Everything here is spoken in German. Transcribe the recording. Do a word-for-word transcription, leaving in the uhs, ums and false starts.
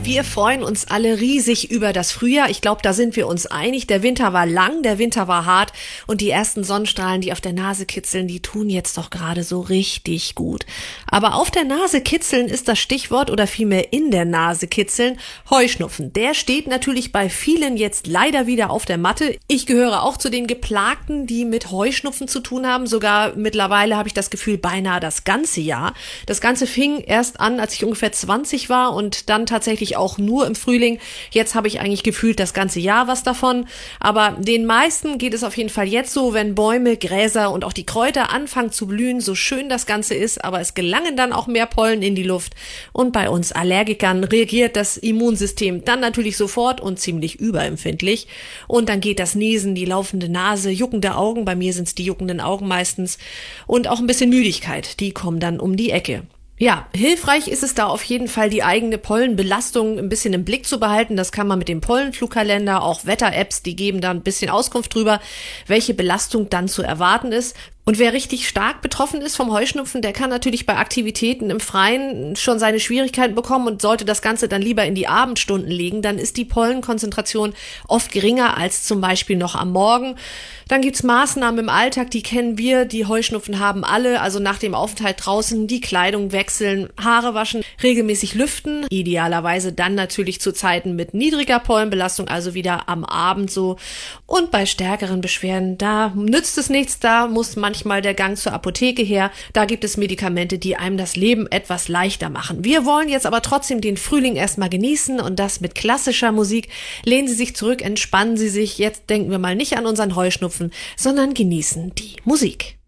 Wir freuen uns alle riesig über das Frühjahr. Ich glaube, da sind wir uns einig. Der Winter war lang, der Winter war hart und die ersten Sonnenstrahlen, die auf der Nase kitzeln, die tun jetzt doch gerade so richtig gut. Aber auf der Nase kitzeln ist das Stichwort oder vielmehr in der Nase kitzeln. Heuschnupfen, der steht natürlich bei vielen jetzt leider wieder auf der Matte. Ich gehöre auch zu den Geplagten, die mit Heuschnupfen zu tun haben. Sogar mittlerweile habe ich das Gefühl, beinahe das ganze Jahr. Das Ganze fing erst an, als ich ungefähr zwanzig war und dann tatsächlich auch nur im Frühling. Jetzt habe ich eigentlich gefühlt das ganze Jahr was davon. Aber den meisten geht es auf jeden Fall jetzt so, wenn Bäume, Gräser und auch die Kräuter anfangen zu blühen, so schön das Ganze ist, aber es gelangen dann auch mehr Pollen in die Luft. Und bei uns Allergikern reagiert das Immunsystem dann natürlich sofort und ziemlich überempfindlich. Und dann geht das Niesen, die laufende Nase, juckende Augen, bei mir sind es die juckenden Augen meistens, und auch ein bisschen Müdigkeit, die kommen dann um die Ecke. Ja, hilfreich ist es da auf jeden Fall, die eigene Pollenbelastung ein bisschen im Blick zu behalten. Das kann man mit dem Pollenflugkalender, auch Wetter-Apps, die geben da ein bisschen Auskunft drüber, welche Belastung dann zu erwarten ist. Und wer richtig stark betroffen ist vom Heuschnupfen, der kann natürlich bei Aktivitäten im Freien schon seine Schwierigkeiten bekommen und sollte das Ganze dann lieber in die Abendstunden legen. Dann ist die Pollenkonzentration oft geringer als zum Beispiel noch am Morgen. Dann gibt's Maßnahmen im Alltag, die kennen wir, die Heuschnupfen haben alle. Also nach dem Aufenthalt draußen die Kleidung wechseln, Haare waschen, regelmäßig lüften. Idealerweise dann natürlich zu Zeiten mit niedriger Pollenbelastung, also wieder am Abend so. Und bei stärkeren Beschwerden, da nützt es nichts, da muss man manchmal der Gang zur Apotheke her. Da gibt es Medikamente, die einem das Leben etwas leichter machen. Wir wollen jetzt aber trotzdem den Frühling erstmal genießen und das mit klassischer Musik. Lehnen Sie sich zurück, entspannen Sie sich. Jetzt denken wir mal nicht an unseren Heuschnupfen, sondern genießen die Musik.